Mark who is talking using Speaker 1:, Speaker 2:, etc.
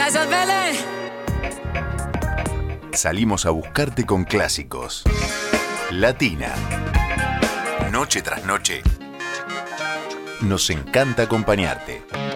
Speaker 1: Gracias, Vélez.
Speaker 2: Salimos a buscarte con clásicos. Latina. Noche tras noche. Nos encanta acompañarte.